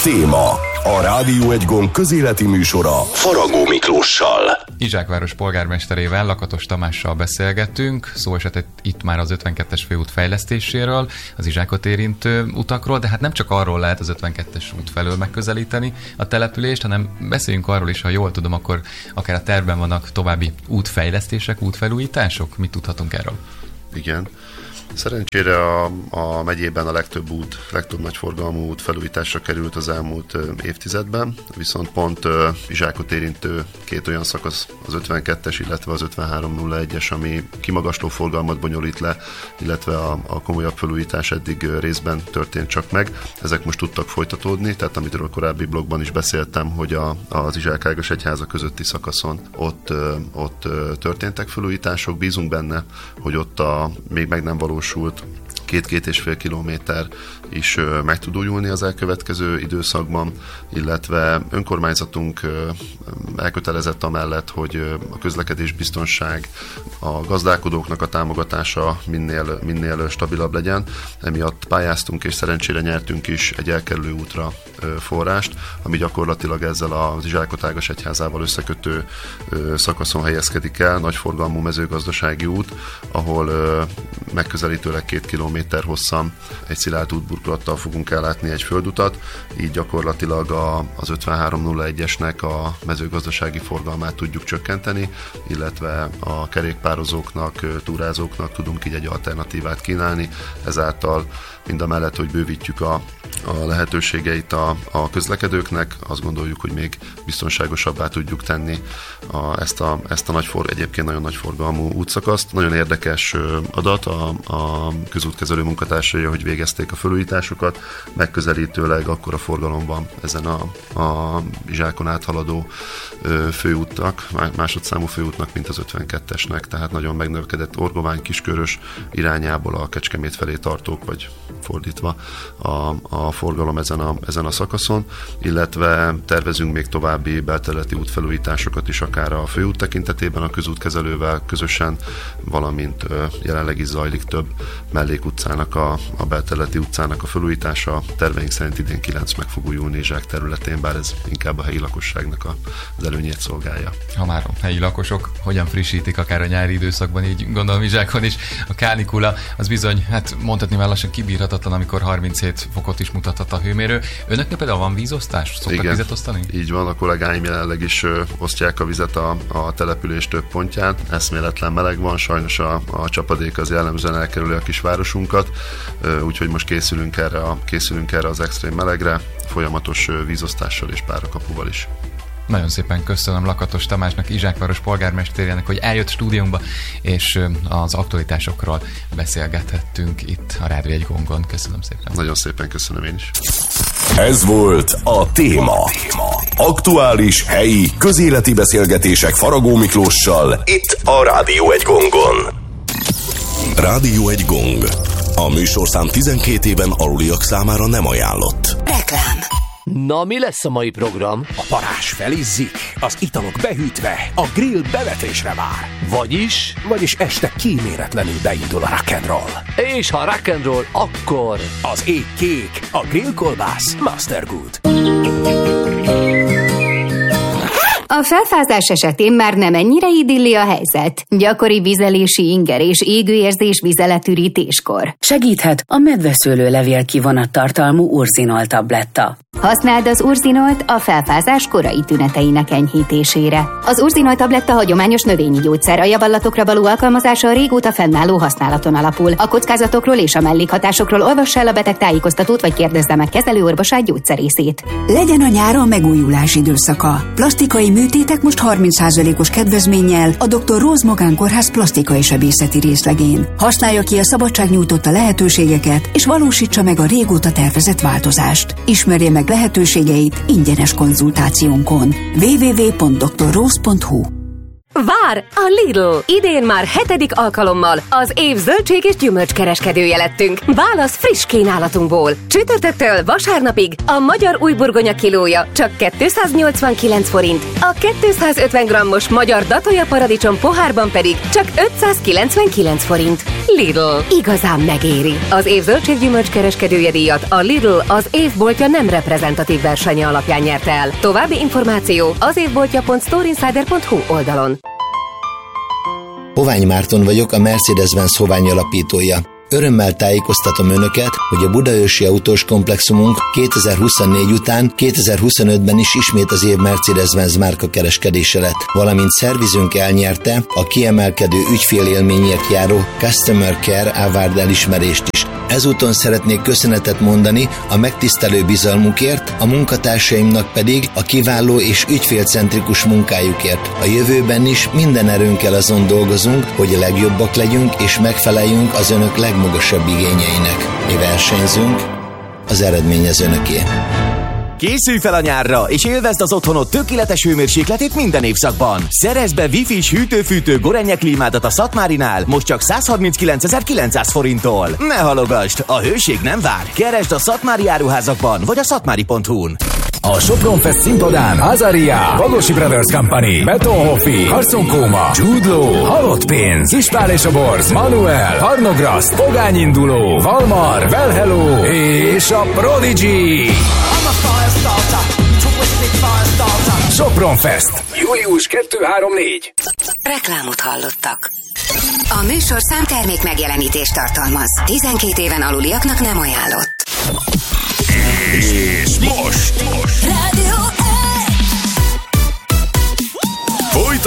Téma. A Rádió Egy Gond közéleti műsora Faragó Miklóssal. Izsákváros polgármesterével, Lakatos Tamással beszélgettünk. Szó esett itt már az 52-es főút fejlesztéséről, az Izsákot érintő utakról, de hát nem csak arról lehet az 52-es út felől megközelíteni a települést, hanem beszéljünk arról is, ha jól tudom, akkor akár a tervben vannak további útfejlesztések, útfelújítások. Mit tudhatunk erről? Igen. Szerencsére a megyében a legtöbb nagyforgalmú út felújításra került az elmúlt évtizedben, viszont pont Izsákot érintő két olyan szakasz, az 52-es, illetve az 5301-es, ami kimagasló forgalmat bonyolít le, illetve a komolyabb felújítás eddig részben történt csak meg. Ezek most tudtak folytatódni, tehát amitől a korábbi blogban is beszéltem, hogy az Izsák-Ágas-Egyháza közötti szakaszon ott történtek felújítások. Bízunk benne, hogy ott a még meg nem valósult 2-2,5 kilométer is meg tud újulni az elkövetkező időszakban, illetve önkormányzatunk elkötelezett amellett, hogy a közlekedésbiztonság, a gazdálkodóknak a támogatása minél stabilabb legyen. Emiatt pályáztunk és szerencsére nyertünk is egy elkerülő útra forrást, ami gyakorlatilag ezzel az Izsákot Ágas-Egyházával összekötő szakaszon helyezkedik el, nagyforgalmú mezőgazdasági út, ahol megközelítőleg 2 kilométer hosszan egy szilárd útburkolattal fogunk ellátni egy földutat, így gyakorlatilag az 5301-esnek a mezőgazdasági forgalmát tudjuk csökkenteni, illetve a kerékpározóknak, túrázóknak tudunk így egy alternatívát kínálni, ezáltal mindamellett, hogy bővítjük a lehetőségeit a közlekedőknek, azt gondoljuk, hogy még biztonságosabbá tudjuk tenni ezt a egyébként nagyon nagy forgalmú útszakaszt. Nagyon érdekes adat a közútkezelő munkatársai, hogy végezték a felújításokat, megközelítőleg akkora forgalom van ezen a Izsákon áthaladó főútnak, másodszámú főútnak, mint az 52-esnek, tehát nagyon megnövekedett Orgovány-Kiskörös irányából a Kecskemét felé tartók, vagy fordítva a forgalom ezen a szakaszon, illetve tervezünk még további belterületi útfelújításokat is, akár a főút tekintetében a közútkezelővel közösen, valamint jelenleg is zajlik több mellékutcának, a belterületi utcának a felújítása. Terveink szerint idén 9 meg fog újulni Izsák területén, bár ez inkább a helyi lakosságnak az előnyét szolgálja. Ha már a helyi lakosok hogyan frissítik akár a nyári időszakban, így gondolom Izsákon is, a kánikula az bizony, hát mondhatni már lassan kibírhatatlan, amikor 37 fokot is mutathat a hőmérő. Önöknek például van vízosztás? Szoktak Igen, vizet osztani? Így van, a kollégáim jelenleg is osztják a vizet a település több pontján. Eszméletlen meleg van, sajnos a csapadék az jellemzően elkerüli a kisvárosunkat, úgyhogy most készülünk erre az extrém melegre, folyamatos vízosztással és párakapuval is. Nagyon szépen köszönöm Lakatos Tamásnak, Izsákváros polgármesterének, hogy eljött stúdiónkba, és az aktualitásokról beszélgethettünk itt a Rádió Egy Gongon. Köszönöm szépen. Nagyon szépen köszönöm én is. Ez volt a Téma. Aktuális, helyi, közéleti beszélgetések Faragó Miklóssal itt a Rádió Egy Gongon. Rádió Egy Gong. A műsorszám 12 éven aluliak számára nem ajánlott. Reklám. Na, mi lesz a mai program? A parázs felizzik, az italok behűtve, a grill bevetésre vár. Vagyis este kíméletlenül beindul a rock'n'roll. És ha rock'n'roll, akkor az ég kék, a grillkolbász Mastergood. A felfázás esetén már nem ennyire idilli a helyzet. Gyakori vizelési inger és égőérzés vizeletürítéskor. Segíthet a medveszőlőlevél kivonattartalmú urzinol tabletta. Használd az urzinolt a felfázás korai tüneteinek enyhítésére. Az urzinol tabletta hagyományos növényi gyógyszer, a javallatokra való alkalmazása a régóta fennálló használaton alapul. A kockázatokról és a mellékhatásokról olvass el a beteg tájékoztatót, vagy kérdezze meg kezelőorvosát, gyógyszerészét. Legyen a nyár a megújulás időszaka. Plastikai műtétek most 30%-os kedvezménnyel a Dr. Rose Magánkórház plastikai sebészeti részlegén. Használja ki a szabadság nyújtotta lehetőségeket, és valósítsa meg a régóta tervezett változást. Ismerje meg lehetőségeit ingyenes konzultációnkon. www.drrose.hu. Vár a Lidl! Idén már 7. alkalommal az év zöldség és gyümölcskereskedője lettünk. Válasz friss kínálatunkból. Csütörtöktől vasárnapig a magyar újburgonya kilója csak 289 forint, a 250 grammos magyar datolja paradicsom pohárban pedig csak 599 forint. Lidl. Igazán megéri. Az év zöldség gyümölcskereskedője díjat a Lidl az évboltja nem reprezentatív versenye alapján nyerte el. További információ az évboltja.storeinsider.hu oldalon. Hovány Márton vagyok, a Mercedes-Benz Hovány alapítója. Örömmel tájékoztatom Önöket, hogy a Budaörsi autós komplexumunk 2024 után 2025-ben is ismét az év Mercedes-Benz márka kereskedése lett, valamint szervizünk elnyerte a kiemelkedő ügyfélélményért járó Customer Care Award elismerést is. Ezúton szeretnék köszönetet mondani a megtisztelő bizalmukért, a munkatársaimnak pedig a kiváló és ügyfélcentrikus munkájukért. A jövőben is minden erőnkkel azon dolgozunk, hogy a legjobbak legyünk és megfeleljünk az Önök legmagasabb igényeinek. Mi versenyzünk, az eredmény az Önöké. Készülj fel a nyárra, és élvezd az otthonod tökéletes hőmérsékletét minden évszakban. Szerezd be Wi-Fi-s hűtő-fűtő Gorenje klímádat a Szatmárinál, most csak 139.900 forinttól. Ne halogasd, a hőség nem vár. Keresd a szatmári áruházakban, vagy a szatmári.hu-n. A Sopron Fest színpadán Azaria, Bagosi Brothers Company, Betonhoffi, Carson Kóma, Jude Law, Halott Pénz, Ispál és a Borz, Manuel, Harnograszt, Pogány Induló, Valmar, Well Hello és a Prodigy. Sopron Fest. Július 2-3-4. Reklámot hallottak. A műsor számtermék megjelenítést tartalmaz. 12 éven aluliaknak nem ajánlott. És most! Rádió